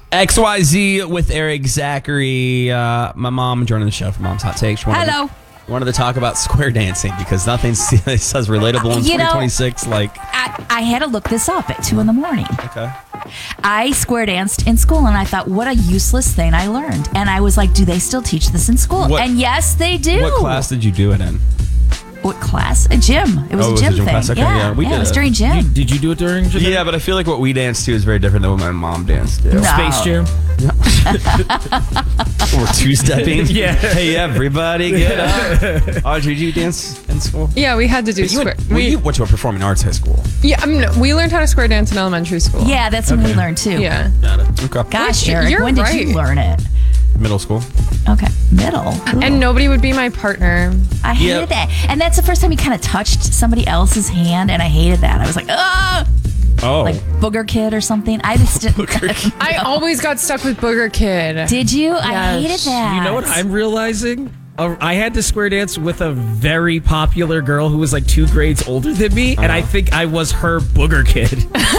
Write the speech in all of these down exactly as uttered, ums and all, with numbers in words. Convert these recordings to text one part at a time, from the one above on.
X Y Z with Eric Zachary. Uh, my mom joining the show for Mom's Hot Takes. Hello. To, wanted to talk about square dancing because nothing says relatable in you twenty twenty-six. Know, like I, I had to look this up at two in the morning. Okay. I square danced in school, and I thought, what a useless thing I learned. And I was like, do they still teach this in school? What, and yes, they do. What class did you do it in? What class? A gym. It was oh, a it was gym a gym thing. Class? Okay, yeah, yeah, we yeah did it was it. during gym. You, did you do it during gym? Yeah, but I feel like what we danced to is very different than what my mom danced to. No. Space Jam? We're two-stepping. Yeah. Hey, everybody, get up. Audrey, did you dance in school? Yeah, we had to do You square. went, well, we, you went to a performing arts high school. yeah, I mean, we learned how to square dance in elementary school. Yeah, that's when we learned too. Yeah. Got it. Okay. Gosh, Which- Eric, you're when did right. you learn it? Middle school. Okay, middle. And nobody would be my partner. I hated Yep. that. And that's the first time you kind of touched somebody else's hand, and I hated that. I was like, ah, Oh. like Booger Kid or something. I just didn't. I always got stuck with Booger Kid. Did you? I Yes. hated that. You know what I'm realizing? Uh, I had to square dance with a very popular girl who was like two grades older than me, Uh-huh. and I think I was her booger kid.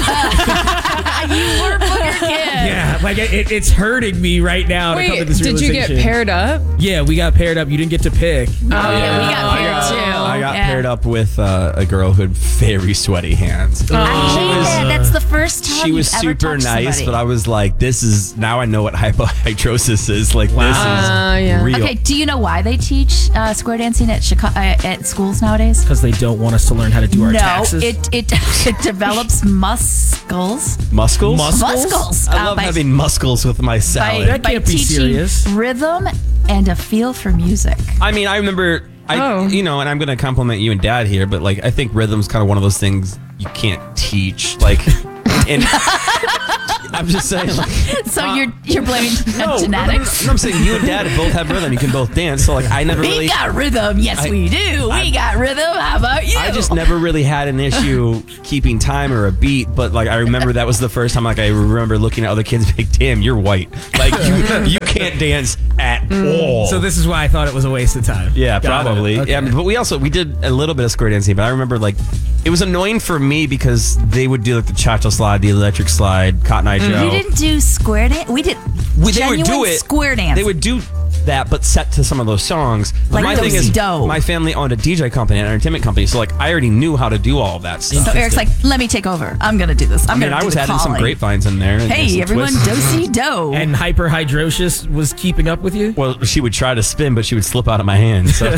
You were Booger Kid. Yeah, like it, it's hurting me right now to come to Wait, this did you get realization. paired up? Yeah, we got paired up. You didn't get to pick. Oh, yeah, we got I paired got, too. I got Yeah. paired up with uh, a girl who had very sweaty hands. I hate was- that. That's the first time She was you've ever super touched nice, somebody. but I was like, this is, now I know what hypohidrosis is. Like, Wow. this is Uh, yeah. real. Okay, do you know why they teach uh, square dancing at Chicago, uh, at schools nowadays? Because they don't want us to learn how to do our no, taxes. it it it develops muscles. Muscles? Mus- Muscles? Muscles. I uh, love by- having muscles with my by, salad. That by can't be teaching serious. rhythm and a feel for music. I mean, I remember, I, Oh. you know, and I'm going to compliment you and Dad here, but like, I think rhythm's kind of one of those things you can't teach. Like, and I'm just saying, like, So you're you're blaming no, genetics. No, no, I'm saying you and Dad both have rhythm. You can both dance. So, like, I never We really. got rhythm. Yes, I- we do. We I- got rhythm. How about you? I just never really had an issue keeping time or a beat, but like I remember that was the first time like I remember looking at other kids like, damn, you're white. Like you, you can't dance at all. So this is why I thought it was a waste of time. yeah, Got it. probably. Okay. Yeah, but we also we did a little bit of square dancing, but I remember like it was annoying for me because they would do like the cha-cha slide, the electric slide, Cotton Eye Joe. You didn't do square dance. We did. We- they would genuine do it. Square dance. They would do that, but set to some of those songs. But Like my those thing is, dope. my family owned a D J company, an entertainment company, so like I already knew how to do all of that stuff. So Eric's like, let me take over. I'm gonna do this. I'm I mean, gonna I do was the adding some calling. grapevines in there. and Hey, some everyone, twists. do-si do. And hyperhidrosis was keeping up with you? Well, she would try to spin, but she would slip out of my hand. So.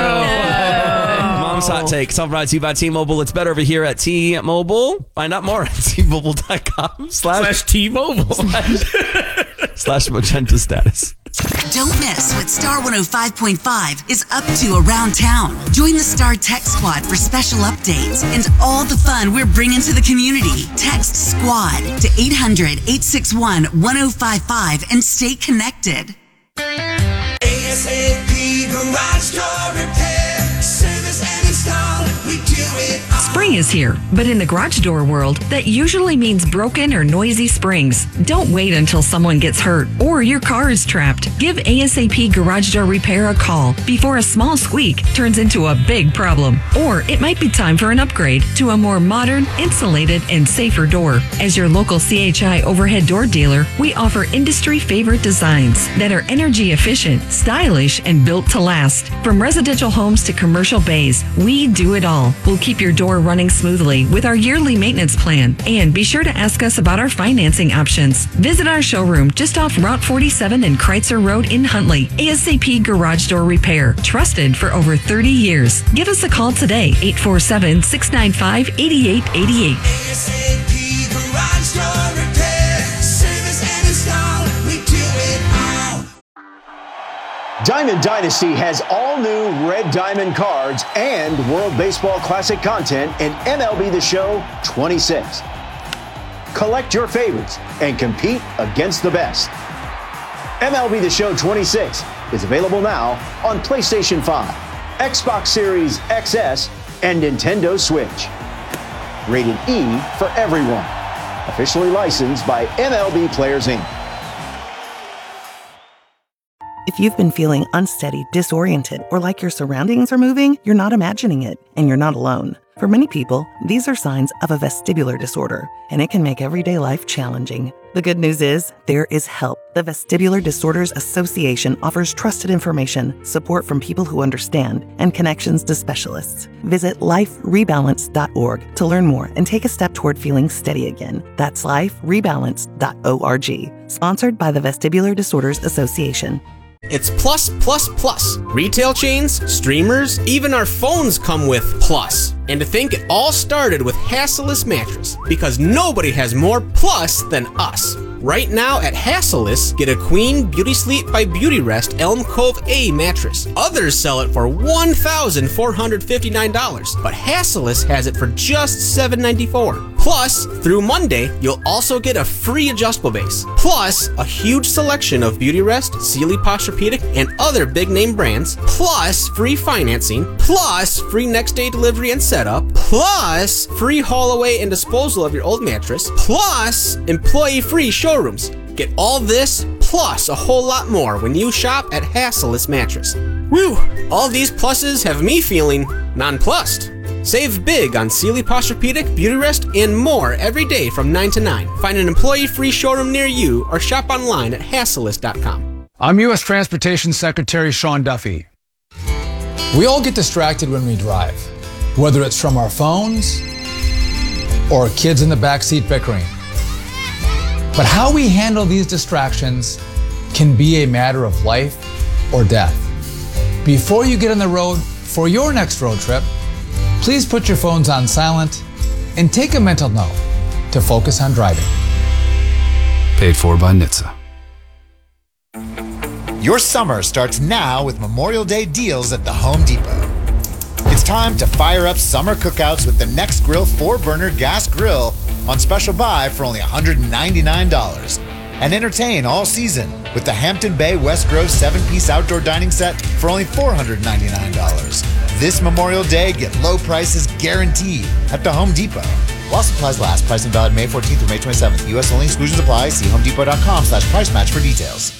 Mom's Hot Take, self brought to you by T-Mobile. It's better over here at T-Mobile. Find out more at T-Mobile dot com slash, Slash T-Mobile. slash magenta status. Don't miss what Star one oh five point five is up to around town. Join the Star Tech Squad for special updates and all the fun we're bringing to the community. Text SQUAD to eight hundred, eight six one, one oh five five and stay connected. A S A P Garage Door Repair. Service and install. We do it all. Spring is here, but in the garage door world, that usually means broken or noisy springs. Don't wait until someone gets hurt or your car is trapped. Give A S A P Garage Door Repair a call before a small squeak turns into a big problem. Or it might be time for an upgrade to a more modern, insulated, and safer door. As your local C H I overhead door dealer, we offer industry favorite designs that are energy efficient, stylish, and built to last. From residential homes to commercial bays, we do it all. We'll keep your door running smoothly with our yearly maintenance plan. And be sure to ask us about our financing options. Visit our showroom just off Route forty-seven and Kreitzer Road in Huntley. A S A P Garage Door Repair, trusted for over thirty years. Give us a call today, eight four seven, six nine five, eight eight eight eight. A S A P Garage Door Repair. Service and install. We do it all. Diamond Dynasty has all new Red Diamond cards and World Baseball Classic content in M L B The Show twenty-six. Collect your favorites and compete against the best. M L B The Show twenty-six is available now on PlayStation five, Xbox Series X S, and Nintendo Switch. Rated E for everyone. Officially licensed by M L B Players Incorporated. If you've been feeling unsteady, disoriented, or like your surroundings are moving, you're not imagining it, and you're not alone. For many people, these are signs of a vestibular disorder, and it can make everyday life challenging. The good news is there is help. The Vestibular Disorders Association offers trusted information, support from people who understand, and connections to specialists. Visit life rebalance dot org to learn more and take a step toward feeling steady again. That's life rebalance dot org. Sponsored by the Vestibular Disorders Association. It's Plus, Plus, Plus. Retail chains, streamers, even our phones come with Plus. And to think it all started with Hassellus Mattress, because nobody has more Plus than us. Right now at Hassellus, get a Queen Beauty Sleep by Beautyrest Elm Cove A mattress. Others sell it for one thousand four hundred fifty-nine dollars, but Hassellus has it for just seven hundred ninety-four dollars. Plus, through Monday, you'll also get a free adjustable base. Plus, a huge selection of Beautyrest, Sealy Posturepedic, and other big name brands. Plus, free financing. Plus, free next day delivery and setup. Plus, free haul away and disposal of your old mattress. Plus, employee free showrooms. Get all this plus a whole lot more when you shop at Hassellus Mattress. Woo! All these pluses have me feeling nonplussed. Save big on Sealy Posturepedic, Beautyrest, and more every day from nine to nine. Find an employee-free showroom near you or shop online at hassellus dot com. I'm U S Transportation Secretary Sean Duffy. We all get distracted when we drive, whether it's from our phones or kids in the backseat bickering. But how we handle these distractions can be a matter of life or death. Before you get on the road for your next road trip, please put your phones on silent and take a mental note to focus on driving. Paid for by N H T S A. Your summer starts now with Memorial Day deals at the Home Depot. It's time to fire up summer cookouts with the Nextgrill four burner gas grill on special buy for only one hundred ninety-nine dollars. And entertain all season with the Hampton Bay West Grove seven piece outdoor dining set for only four hundred ninety-nine dollars. This Memorial Day, get low prices guaranteed at the Home Depot. While supplies last, pricing valid May fourteenth through May twenty-seventh. U S only, exclusions apply. See homedepot.com slash price match for details.